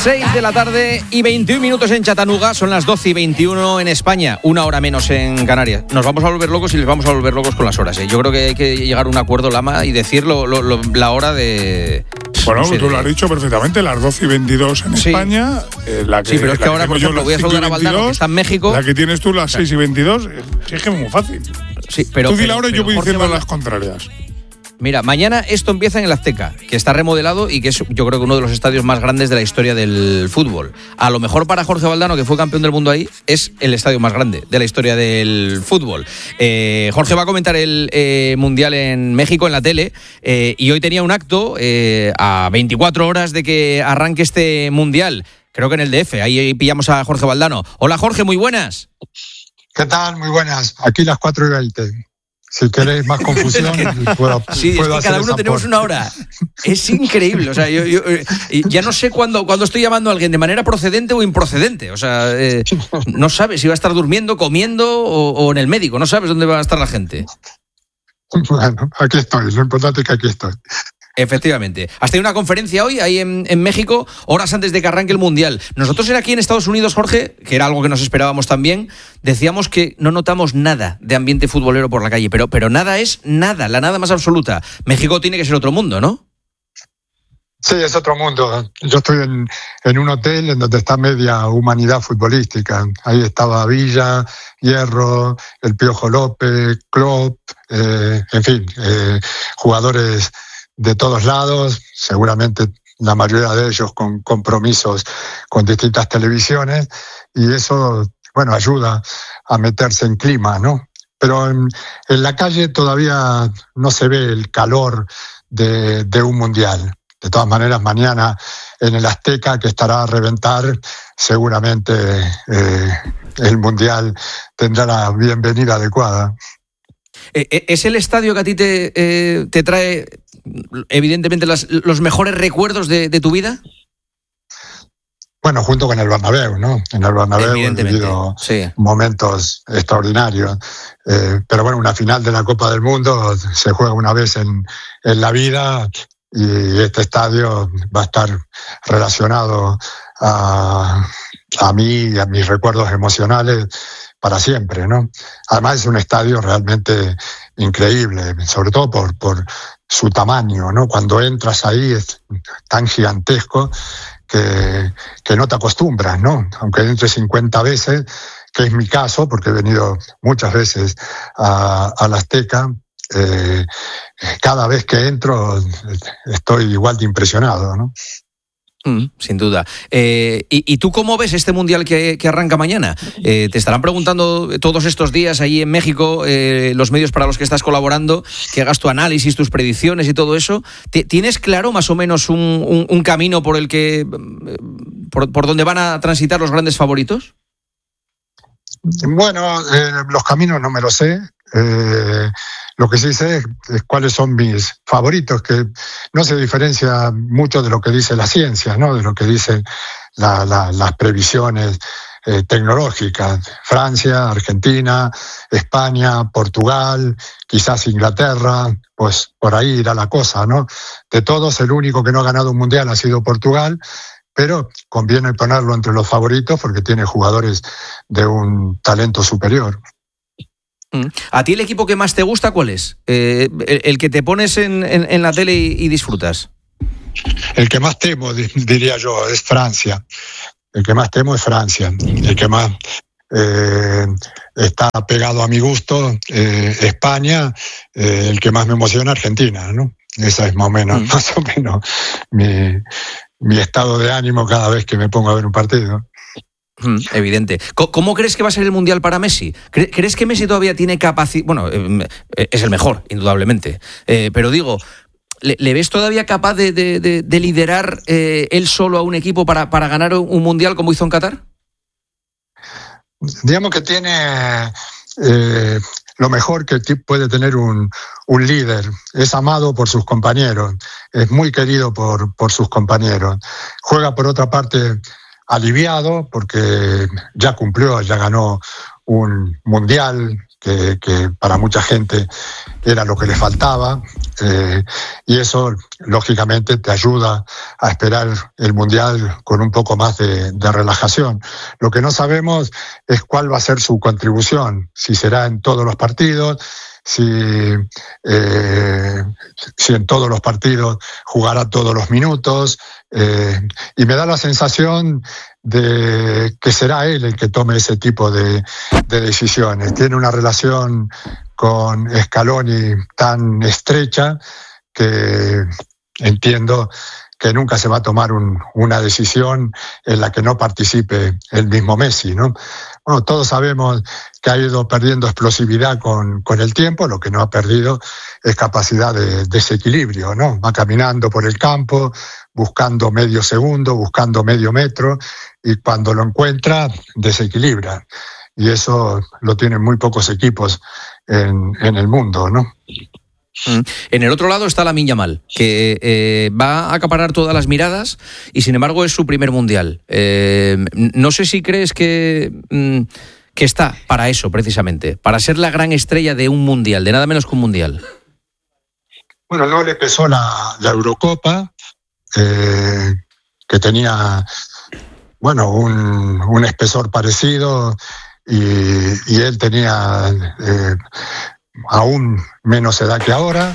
6 de la tarde y 21 minutos en Chattanooga, son las 12 y 21 en España, una hora menos en Canarias. Nos vamos a volver locos y les vamos a volver locos con las horas. Yo creo que hay que llegar a un acuerdo, Lama, y decir la hora de... Bueno, no sé, tú lo has dicho perfectamente, las 12 y 22 en España. La que, sí, pero es que ahora, por ejemplo, voy a saludar a Valdano, que está en México. La que tienes tú, las 6 y 22, sí, es que es muy fácil. Sí, pero, tú di la hora y yo voy diciendo Jorge, las contrarias. Mira, mañana esto empieza en el Azteca, que está remodelado y que es, yo creo que uno de los estadios más grandes de la historia del fútbol. A lo mejor para Jorge Valdano, que fue campeón del mundo ahí, es el estadio más grande de la historia del fútbol. Jorge va a comentar el Mundial en México en la tele y hoy tenía un acto a 24 horas de que arranque este Mundial. Creo que en el DF, ahí pillamos a Jorge Valdano. Hola Jorge, muy buenas. ¿Qué tal? Muy buenas. Aquí las 4:20. Si queréis más confusión, puedo sí, puedo es que cada uno tenemos una hora. Es increíble. O sea, yo ya no sé cuándo estoy llamando a alguien de manera procedente o improcedente. O sea, no sabes si va a estar durmiendo, comiendo o en el médico. No sabes dónde va a estar la gente. Bueno, aquí estoy. Lo importante es que aquí estoy. Efectivamente. Has tenido una conferencia hoy ahí en México, horas antes de que arranque el Mundial. Nosotros aquí en Estados Unidos, Jorge, que era algo que nos esperábamos también, decíamos que no notamos nada de ambiente futbolero por la calle, pero nada es nada, la nada más absoluta. México tiene que ser otro mundo, ¿no? Sí, es otro mundo. Yo estoy en un hotel en donde está media humanidad futbolística. Ahí estaba Villa, Hierro, el Piojo López, Klopp, en fin, jugadores de todos lados, seguramente la mayoría de ellos con compromisos con distintas televisiones, y eso, bueno, ayuda a meterse en clima, ¿no? Pero en la calle todavía no se ve el calor de un mundial. De todas maneras, mañana en el Azteca, que estará a reventar, seguramente el mundial tendrá la bienvenida adecuada. ¿Es el estadio que a ti te trae evidentemente los mejores recuerdos de tu vida? Bueno, junto con el Bernabéu, ¿no? En el Bernabéu he vivido momentos extraordinarios. Pero bueno, una final de la Copa del Mundo se juega una vez en la vida, y este estadio va a estar relacionado a mí y a mis recuerdos emocionales para siempre, ¿no? Además es un estadio realmente increíble, sobre todo por su tamaño, ¿no? Cuando entras ahí es tan gigantesco que no te acostumbras, ¿no? Aunque entres 50 veces, que es mi caso, porque he venido muchas veces a la Azteca, cada vez que entro estoy igual de impresionado, ¿no? Sin duda. ¿Y tú cómo ves este Mundial que arranca mañana? Te estarán preguntando todos estos días ahí en México, los medios para los que estás colaborando, que hagas tu análisis, tus predicciones y todo eso. ¿Tienes claro más o menos un camino por el que por donde van a transitar los grandes favoritos? Bueno, los caminos no me los sé. Lo que sí sé es cuáles son mis favoritos, que no se diferencia mucho de lo que dice la ciencia, ¿no? De lo que dicen las previsiones tecnológicas. Francia, Argentina, España, Portugal, quizás Inglaterra, pues por ahí irá la cosa, ¿no? De todos, el único que no ha ganado un mundial ha sido Portugal, pero conviene ponerlo entre los favoritos porque tiene jugadores de un talento superior. ¿A ti el equipo que más te gusta cuál es? El que te pones en la tele y disfrutas. El que más temo, diría yo, es Francia. El que más temo es Francia. El que más está pegado a mi gusto, España. El que más me emociona, Argentina, ¿no? Esa es más o menos mi estado de ánimo cada vez que me pongo a ver un partido. Evidente. ¿Cómo crees que va a ser el Mundial para Messi? ¿Crees que Messi todavía tiene capacidad? Bueno, es el mejor, indudablemente. Pero digo, ¿le ves todavía capaz de liderar él solo a un equipo para ganar un Mundial como hizo en Qatar? Digamos que tiene lo mejor que puede tener un líder. Es amado por sus compañeros, es muy querido por sus compañeros. Juega, por otra parte, aliviado porque ya cumplió, ya ganó un mundial que para mucha gente era lo que le faltaba, y eso lógicamente te ayuda a esperar el Mundial con un poco más de relajación. Lo que no sabemos es cuál va a ser su contribución, si será en todos los partidos, si en todos los partidos jugará todos los minutos, y me da la sensación de que será él el que tome ese tipo de decisiones. Tiene una relación con Scaloni tan estrecha que entiendo que nunca se va a tomar una decisión en la que no participe el mismo Messi, ¿no? Bueno, todos sabemos que ha ido perdiendo explosividad con el tiempo, lo que no ha perdido es capacidad de desequilibrio, ¿no? Va caminando por el campo, buscando medio segundo, buscando medio metro, y cuando lo encuentra, desequilibra. Y eso lo tienen muy pocos equipos en el mundo, ¿no? En el otro lado está Lamine Yamal, que va a acaparar todas las miradas y sin embargo es su primer mundial. No sé si crees que está para eso precisamente, para ser la gran estrella de un mundial, de nada menos que un mundial. Bueno, no le pesó la Eurocopa, que tenía un espesor parecido, y él tenía aún menos edad que ahora.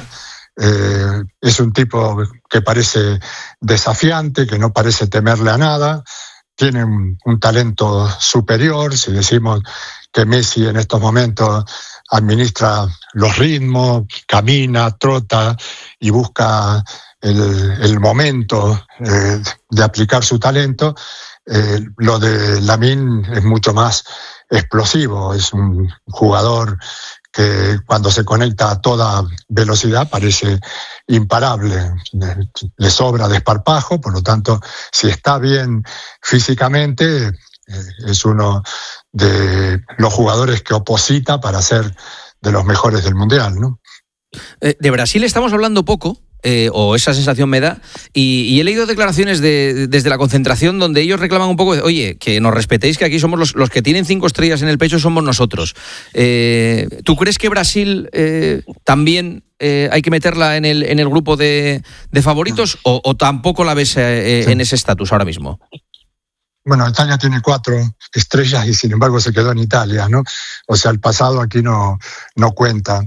Es un tipo que parece desafiante, que no parece temerle a nada, tiene un talento superior. Si decimos que Messi en estos momentos administra los ritmos, camina, trota y busca el momento de aplicar su talento, lo de Lamine es mucho más explosivo. Es un jugador que cuando se conecta a toda velocidad parece imparable, le sobra desparpajo, por lo tanto, si está bien físicamente, es uno de los jugadores que oposita para ser de los mejores del Mundial, ¿no? De Brasil estamos hablando poco, o esa sensación me da, y he leído declaraciones desde la concentración donde ellos reclaman un poco, oye, que nos respetéis, que aquí somos los que tienen 5 estrellas en el pecho, somos nosotros. ¿Tú crees que Brasil también hay que meterla en el grupo de favoritos, o tampoco la ves en ese estatus ahora mismo? Bueno, Italia tiene 4 estrellas y sin embargo se quedó en Italia, ¿no? O sea, el pasado aquí no cuenta.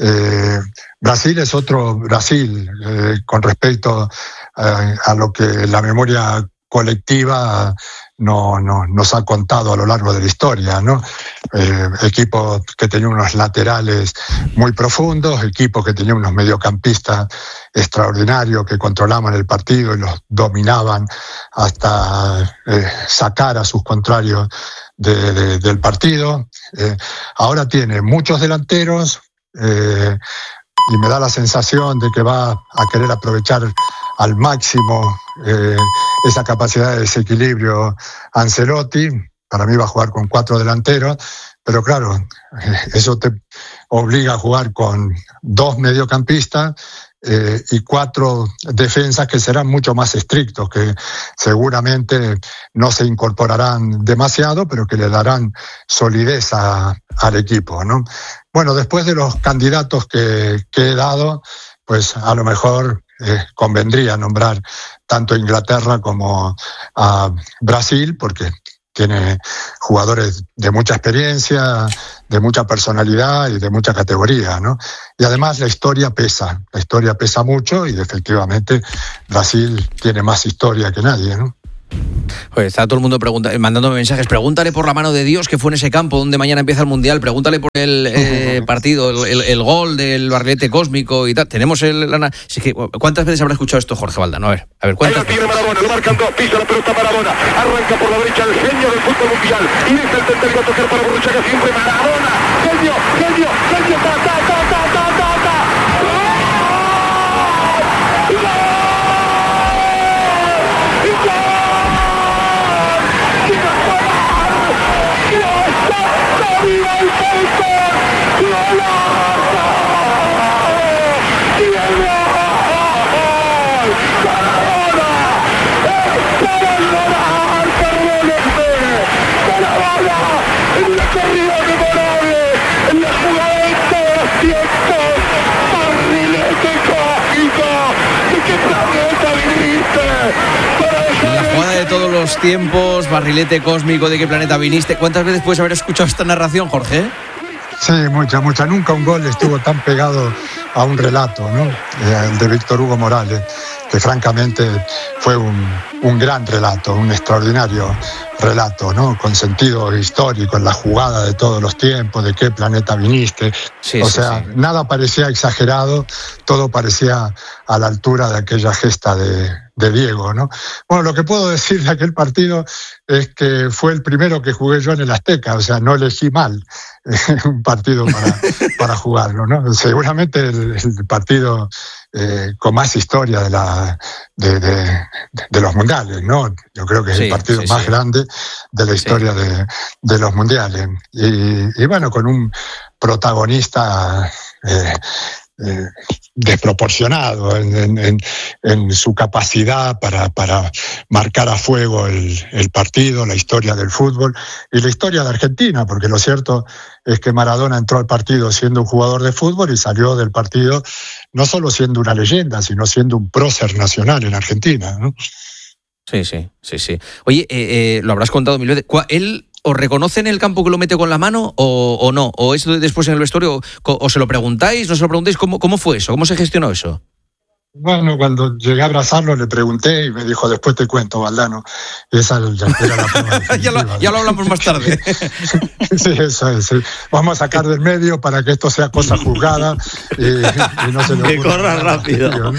Brasil es otro Brasil con respecto a lo que la memoria colectiva nos ha contado a lo largo de la historia, ¿no? Equipo que tenía unos laterales muy profundos, equipo que tenía unos mediocampistas extraordinarios que controlaban el partido y los dominaban hasta sacar a sus contrarios del partido. Ahora tiene muchos delanteros, y me da la sensación de que va a querer aprovechar al máximo esa capacidad de desequilibrio Ancelotti. Para mí va a jugar con 4 delanteros, pero claro, eso te obliga a jugar con 2 mediocampistas y 4 defensas que serán mucho más estrictos, que seguramente no se incorporarán demasiado, pero que le darán solidez al equipo, ¿no? Bueno, después de los candidatos que he dado, pues a lo mejor convendría nombrar tanto a Inglaterra como a Brasil, porque tiene jugadores de mucha experiencia, de mucha personalidad y de mucha categoría, ¿no? Y además la historia pesa mucho, y efectivamente Brasil tiene más historia que nadie, ¿no? Pues está todo el mundo mandándome mensajes. Pregúntale por la mano de Dios que fue en ese campo donde mañana empieza el Mundial. Pregúntale por el partido, el gol del barrilete cósmico y tal. Tenemos ¿cuántas veces habrá escuchado esto Jorge Valdano? A ver, ¿cuántas veces? Maradona, lo marcan 2, pisa la pelota Maradona, arranca por la derecha el genio del fútbol mundial, y es el tercero a tocar para Borruchaga, siempre Maradona, genio, en la corrida memorable, en la jugada de todos los tiempos. Buenos tiempos, barrilete cósmico, ¿de qué planeta viniste? ¿Cuántas veces puedes haber escuchado esta narración, Jorge? Sí, mucha. Nunca un gol estuvo tan pegado a un relato, ¿no? El de Víctor Hugo Morales, que francamente fue un gran relato, un extraordinario relato, ¿no? Con sentido histórico, en la jugada de todos los tiempos, de qué planeta viniste. Sí. Nada parecía exagerado, todo parecía a la altura de aquella gesta de Diego, ¿no? Bueno, lo que puedo decir de aquel partido es que fue el primero que jugué yo en el Azteca, no elegí mal un partido para jugarlo, ¿no? Seguramente el partido con más historia de los mundiales, ¿no? Yo creo que es el partido más grande de la historia de los mundiales. Y bueno, con un protagonista desproporcionado en su capacidad para marcar a fuego el partido, la historia del fútbol y la historia de Argentina, porque lo cierto es que Maradona entró al partido siendo un jugador de fútbol y salió del partido no solo siendo una leyenda, sino siendo un prócer nacional en Argentina, ¿no? Sí. Oye, lo habrás contado mil veces. ¿Él os reconoce en el campo que lo mete con la mano o no? ¿O es después en el vestuario? ¿O se lo preguntáis? ¿No se lo preguntáis? ¿Cómo fue eso? ¿Cómo se gestionó eso? Bueno, cuando llegué a abrazarlo le pregunté y me dijo, después te cuento, Valdano. Esa era la prueba. ya lo hablamos más tarde. Sí, eso es. Sí. Vamos a sacar del medio para que esto sea cosa juzgada y no se le ocurra. Que corra rápido. Tío, ¿no?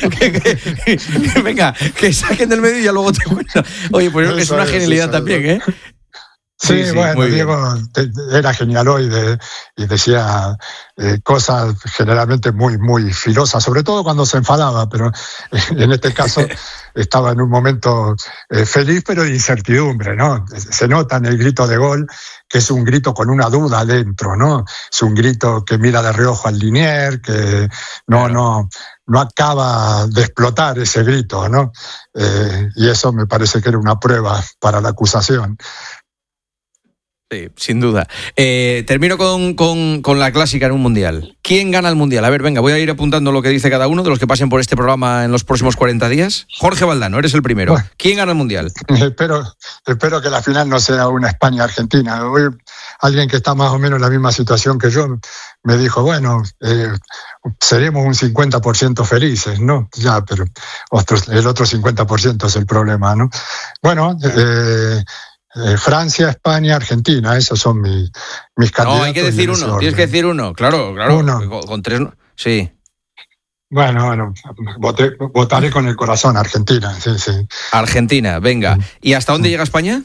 Venga, que saquen del medio y ya luego te cuento. Oye, pues es una genialidad también, ¿eh? Sí, bueno, Diego era genialoide y decía cosas generalmente muy, muy filosas, sobre todo cuando se enfadaba, pero en este caso estaba en un momento feliz, pero de incertidumbre, ¿no? Se nota en el grito de gol que es un grito con una duda adentro, ¿no? Es un grito que mira de reojo al linier, que no acaba de explotar ese grito, ¿no? Y eso me parece que era una prueba para la acusación. Sí, sin duda. Termino con la clásica en un mundial. ¿Quién gana el mundial? A ver, venga, voy a ir apuntando lo que dice cada uno de los que pasen por este programa en los próximos 40 días. Jorge Valdano, eres el primero. Bueno, ¿quién gana el mundial? Espero que la final no sea una España-Argentina. Hoy alguien que está más o menos en la misma situación que yo me dijo, bueno, seremos un 50% felices, ¿no? Ya, pero el otro 50% es el problema, ¿no? Bueno, Francia, España, Argentina, esos son mis candidatos. No, hay que decir uno, tienes que decir uno, claro. Uno. Con tres, sí. Bueno, votaré con el corazón, Argentina, sí. Argentina, venga. ¿Y hasta dónde llega España?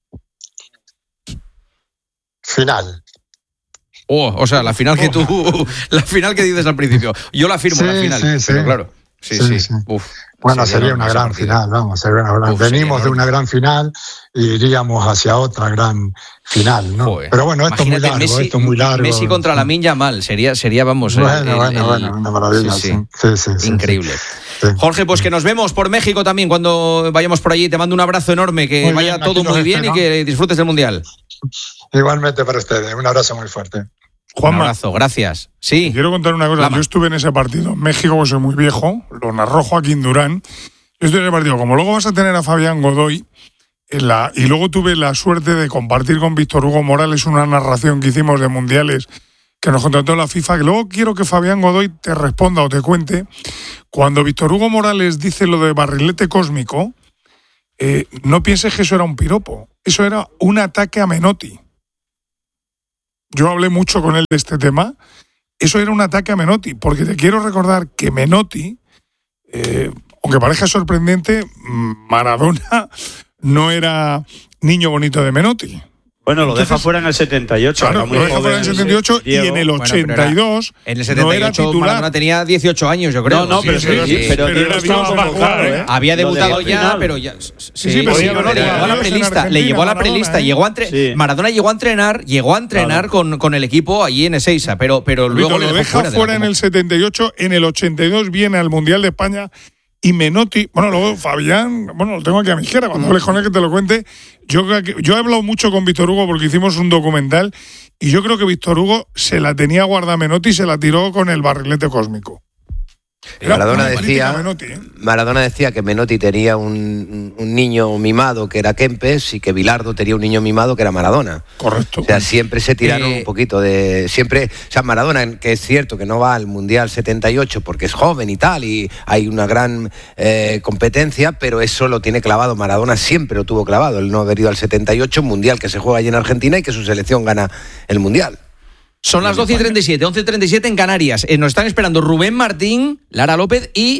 Final. O sea, la final que dices al principio. Yo la firmo, la final, pero claro. Sí. Uf, bueno, sería una gran final, venimos de una gran final y iríamos hacia otra gran final, ¿no? Joder. Pero bueno, esto es muy largo. Messi contra Lamine Yamal, sería vamos. Bueno, una maravilla. Sí. Increíble. Sí. Jorge, pues que nos vemos por México también cuando vayamos por allí. Te mando un abrazo enorme, que vaya todo muy bien y que disfrutes del Mundial. Igualmente para ustedes, un abrazo muy fuerte. Juanma, un abrazo, gracias. Sí. Quiero contar una cosa. Yo estuve en ese partido en México, que soy muy viejo, lo narró Joaquín Durán. Yo estuve en ese partido. Como luego vas a tener a Fabián Godoy, y luego tuve la suerte de compartir con Víctor Hugo Morales una narración que hicimos de mundiales que nos contrató la FIFA, que luego quiero que Fabián Godoy te responda o te cuente. Cuando Víctor Hugo Morales dice lo de barrilete cósmico, no pienses que eso era un piropo. Eso era un ataque a Menotti. Yo hablé mucho con él de este tema. Eso era un ataque a Menotti, porque te quiero recordar que Menotti, aunque parezca sorprendente, Maradona no era niño bonito de Menotti. Bueno, lo deja fuera en el 78. Claro, lo deja fuera en el 78 y en el 82 en el 78 no era titular. Maradona tenía 18 años, yo creo. No, pero era claro, había debutado ya, pero ya. Sí, pero le llevó a la prelista. Maradona llegó a entrenar con el equipo allí en Ezeiza, pero luego lo deja fuera en el 78, en el 82 viene al Mundial de España. Y Menotti, luego Fabián, lo tengo aquí a mi izquierda, cuando hables con él que te lo cuente. Yo he hablado mucho con Víctor Hugo porque hicimos un documental y yo creo que Víctor Hugo se la tenía guardada a Menotti y se la tiró con el barrilete cósmico. Maradona decía que Menotti tenía un niño mimado que era Kempes y que Bilardo tenía un niño mimado que era Maradona. Correcto. O sea, siempre se tiraron un poquito de... O sea, Maradona, que es cierto que no va al Mundial 78 porque es joven y tal, y hay una gran competencia, pero eso lo tiene clavado. Maradona siempre lo tuvo clavado, el no haber ido al 78, un Mundial que se juega allí en Argentina y que su selección gana el Mundial. Son las 12:37, 11:37 en Canarias. Nos están esperando Rubén Martín, Lara López y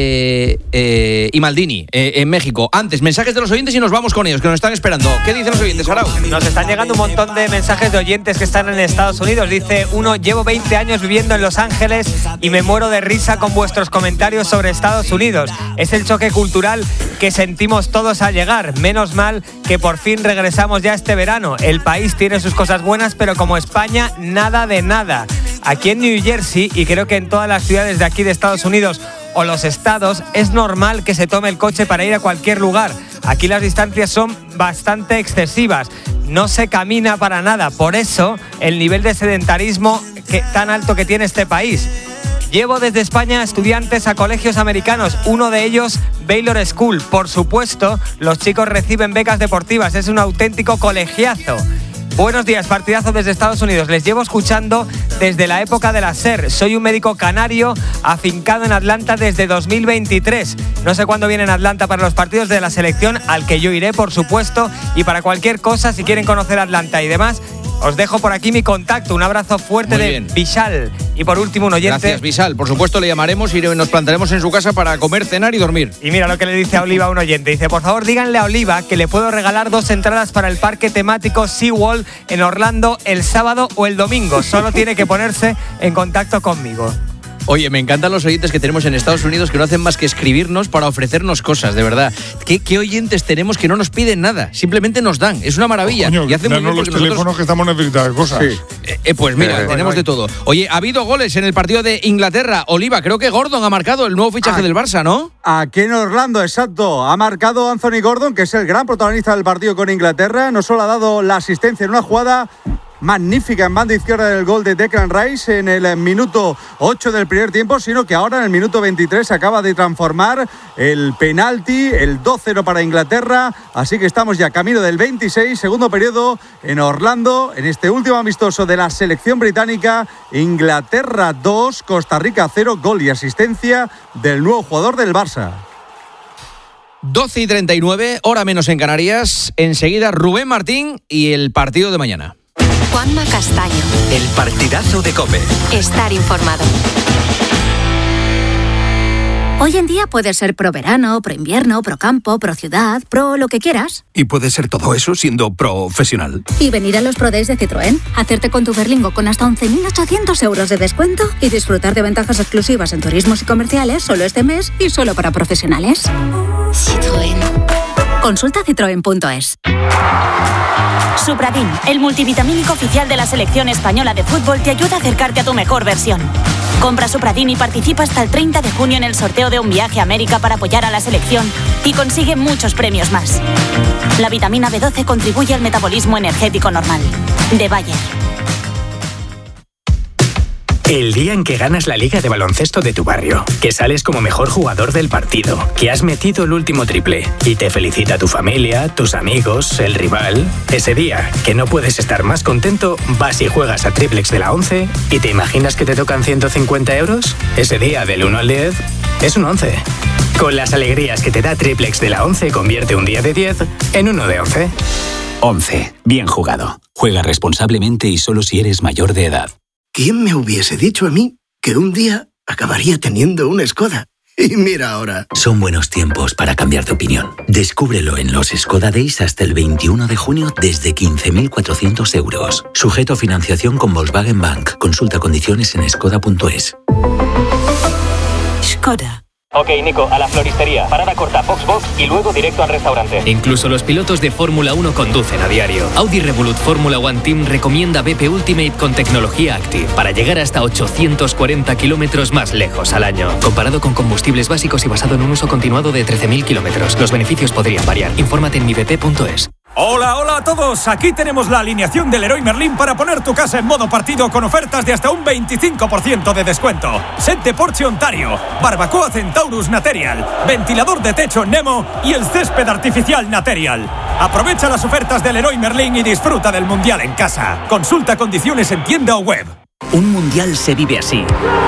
Maldini en México. Antes, mensajes de los oyentes y nos vamos con ellos, que nos están esperando. ¿Qué dicen los oyentes, Arau? Nos están llegando un montón de mensajes de oyentes que están en Estados Unidos. Dice uno: llevo 20 años viviendo en Los Ángeles y me muero de risa con vuestros comentarios sobre Estados Unidos. Es el choque cultural que sentimos todos al llegar. Menos mal que por fin regresamos ya este verano. El país tiene sus cosas buenas, pero como España, nada de nada. Aquí en New Jersey, y creo que en todas las ciudades de aquí de Estados Unidos o los estados, es normal que se tome el coche para ir a cualquier lugar. Aquí las distancias son bastante excesivas. No se camina para nada. Por eso, el nivel de sedentarismo tan alto que tiene este país. Llevo desde España estudiantes a colegios americanos, uno de ellos Baylor School. Por supuesto, los chicos reciben becas deportivas. Es un auténtico colegiazo. Buenos días, partidazo desde Estados Unidos. Les llevo escuchando desde la época de la SER. Soy un médico canario afincado en Atlanta desde 2023. No sé cuándo viene en Atlanta para los partidos de la selección, al que yo iré, por supuesto. Y para cualquier cosa, si quieren conocer Atlanta y demás, os dejo por aquí mi contacto. Un abrazo fuerte de Vishal. Y por último, un oyente. Gracias, Vishal. Por supuesto, le llamaremos y nos plantaremos en su casa para comer, cenar y dormir. Y mira lo que le dice a Oliva, un oyente. Dice: por favor, díganle a Oliva que le puedo regalar 2 entradas para el parque temático SeaWorld en Orlando el sábado o el domingo. Solo tiene que ponerse en contacto conmigo. Oye, me encantan los oyentes que tenemos en Estados Unidos, que no hacen más que escribirnos para ofrecernos cosas, de verdad. ¿Qué oyentes tenemos que no nos piden nada? Simplemente nos dan. Es una maravilla. Coño, y hacemos danos los teléfonos que estamos necesitados de cosas. Sí. Pues mira, tenemos de todo. Oye, ha habido goles en el partido de Inglaterra. Oliva, creo que Gordon ha marcado el nuevo fichaje del Barça, ¿no? Aquí en Orlando, exacto. Ha marcado Anthony Gordon, que es el gran protagonista del partido con Inglaterra. No solo ha dado la asistencia en una jugada magnífica en banda izquierda del gol de Declan Rice en el minuto 8 del primer tiempo, sino que ahora en el minuto 23 se acaba de transformar el penalti, el 2-0 para Inglaterra, así que estamos ya camino del 26, segundo periodo en Orlando, en este último amistoso de la selección británica. Inglaterra 2, Costa Rica 0, gol y asistencia del nuevo jugador del Barça. 12:39, hora menos en Canarias. Enseguida Rubén Martín y el partido de mañana. Juanma Castaño. El partidazo de COPE. Estar informado. Hoy en día puedes ser pro verano, pro invierno, pro campo, pro ciudad, pro lo que quieras. Y puedes ser todo eso siendo profesional. Y venir a los Pro Days de Citroën, hacerte con tu Berlingo con hasta 11.800 euros de descuento y disfrutar de ventajas exclusivas en turismos y comerciales solo este mes y solo para profesionales. Citroën. Consulta citroen.es. Supradin, el multivitamínico oficial de la selección española de fútbol, te ayuda a acercarte a tu mejor versión. Compra Supradin y participa hasta el 30 de junio en el sorteo de un viaje a América para apoyar a la selección y consigue muchos premios más. La vitamina B12 contribuye al metabolismo energético normal. De Bayer. El día en que ganas la liga de baloncesto de tu barrio, que sales como mejor jugador del partido, que has metido el último triple y te felicita tu familia, tus amigos, el rival. Ese día, que no puedes estar más contento, vas y juegas a Triplex de la 11 y te imaginas que te tocan 150 euros. Ese día, del 1 al 10, es un 11. Con las alegrías que te da Triplex de la 11, convierte un día de 10 en uno de 11. 11. Bien jugado. Juega responsablemente y solo si eres mayor de edad. ¿Quién me hubiese dicho a mí que un día acabaría teniendo una Skoda? Y mira ahora. Son buenos tiempos para cambiar de opinión. Descúbrelo en los Skoda Days hasta el 21 de junio desde 15.400 euros. Sujeto a financiación con Volkswagen Bank. Consulta condiciones en skoda.es. Skoda. Ok, Nico, a la floristería. Parada corta, box y luego directo al restaurante. Incluso los pilotos de Fórmula 1 conducen a diario. Audi Revolut Fórmula One Team recomienda BP Ultimate con tecnología Active para llegar hasta 840 kilómetros más lejos al año. Comparado con combustibles básicos y basado en un uso continuado de 13.000 kilómetros. Los beneficios podrían variar. Infórmate en mibp.es. Hola, hola a todos. Aquí tenemos la alineación del Leroy Merlin para poner tu casa en modo partido con ofertas de hasta un 25% de descuento. Set de Porsche Ontario, barbacoa Centaurus Material, ventilador de techo Nemo y el césped artificial Material. Aprovecha las ofertas del Leroy Merlin y disfruta del Mundial en casa. Consulta condiciones en tienda o web. Un Mundial se vive así.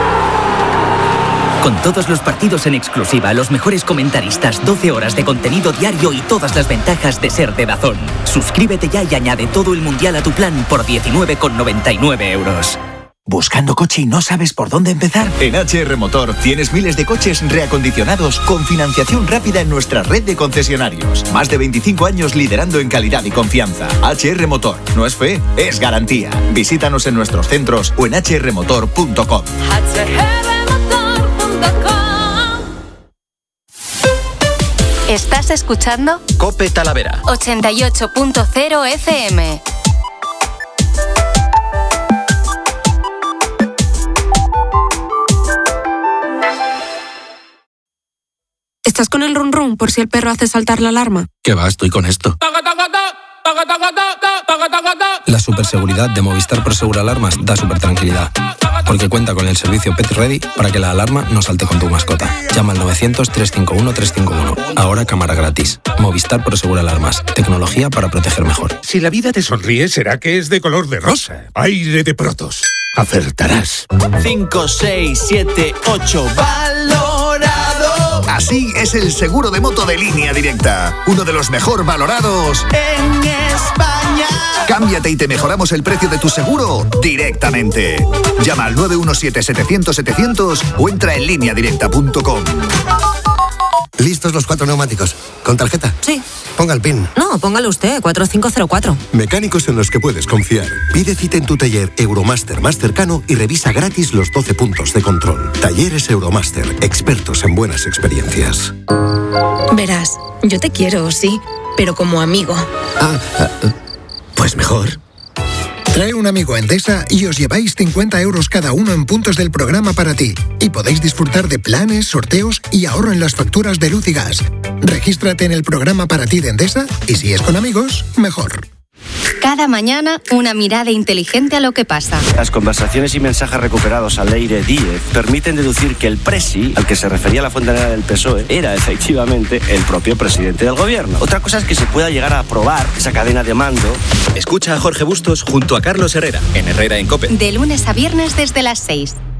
Con todos los partidos en exclusiva, los mejores comentaristas, 12 horas de contenido diario y todas las ventajas de ser de DAZN. Suscríbete ya y añade todo el Mundial a tu plan por 19,99 €. ¿Buscando coche y no sabes por dónde empezar? En HR Motor tienes miles de coches reacondicionados con financiación rápida en nuestra red de concesionarios. Más de 25 años liderando en calidad y confianza. HR Motor. No es fe, es garantía. Visítanos en nuestros centros o en hrmotor.com. ¿Estás escuchando? COPE Talavera 88.0 FM. ¿Estás con el run run por si el perro hace saltar la alarma? ¿Qué va? Estoy con esto. La superseguridad de Movistar Prosegur Alarmas da súper tranquilidad, porque cuenta con el servicio Pet Ready para que la alarma no salte con tu mascota. Llama al 900-351-351. Ahora cámara gratis. Movistar Prosegur Alarmas. Tecnología para proteger mejor. Si la vida te sonríe, será que es de color de rosa. Aire de Protos. Acertarás. 5, 6, 7, 8. ¡Valorado! Así es el seguro de moto de Línea Directa. Uno de los mejor valorados en España. Cámbiate y te mejoramos el precio de tu seguro directamente. Llama al 917-700-700 o entra en lineadirecta.com. ¿Listos los 4 neumáticos? ¿Con tarjeta? Sí. Ponga el PIN. No, póngalo usted, 4504. Mecánicos en los que puedes confiar. Pide cita en tu taller Euromaster más cercano y revisa gratis los 12 puntos de control. Talleres Euromaster, expertos en buenas experiencias. Verás, yo te quiero, sí, pero como amigo. Pues mejor. Trae un amigo a Endesa y os lleváis 50 € cada uno en puntos del programa para ti. Y podéis disfrutar de planes, sorteos y ahorro en las facturas de luz y gas. Regístrate en el programa para ti de Endesa y si es con amigos, mejor. Cada mañana, una mirada inteligente a lo que pasa. Las conversaciones y mensajes recuperados al Leire 10 permiten deducir que el presi, al que se refería la fontanera del PSOE, era efectivamente el propio presidente del gobierno. Otra cosa es que se pueda llegar a probar esa cadena de mando. Escucha a Jorge Bustos junto a Carlos Herrera, en Herrera en COPE. De lunes a viernes desde las 6.